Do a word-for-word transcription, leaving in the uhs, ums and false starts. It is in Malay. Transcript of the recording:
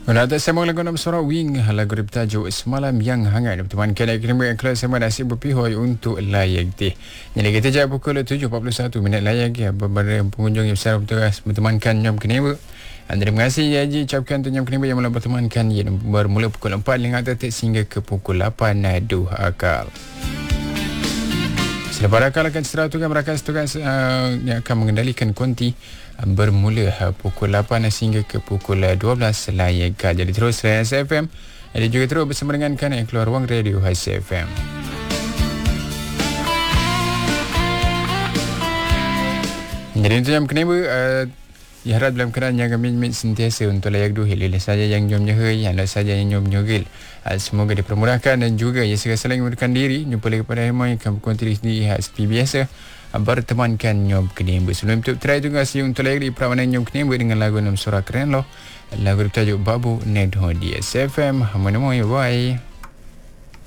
Menata sembang lagu nama suara Wing, lagu bertajuk Semalam Yang Hangat bertemankan akademi yang kelas sama nasi berpihoi untuk layak teh. Jadi kita jawab pukul tujuh empat puluh satu minit layak ya beberapa pengunjung yang besar bertugas bertemankan Nyom Keneba. Dan terima kasih ya Haji ucapkan untuk Nyom Keneba yang mula bertemankan ya bermula pukul empat lima detik sehingga ke pukul lapan dua akal. Selepas akal akan seratukan merakas tugas uh, yang akan mengendalikan konti uh, bermula uh, pukul lapan sehingga ke pukul uh, dua belas layak. Jadi terus Hits F M. Ada juga terus bersama dengan kan yang keluar ruang radio Hits F M. Jadi untuk yang kenapa uh, diharap dalam keadaan yang kami sentiasa untuk layak dua hilir saja yang nyom nyahai, yang saja yang nyom nyogil. Semoga dipermudahkan dan juga ya segala saling mengundurkan diri. Jumpa lagi pada Hemai yang berkontribusi di seperti biasa bertemankan Nyom Keneba. Sebelum itu try juga kasih untuk layak di perawanan Nyom Keneba dengan lagu enam suara keren loh. Lagu bertajuk Babu Nedho di S F M. Hamu namo ya bye.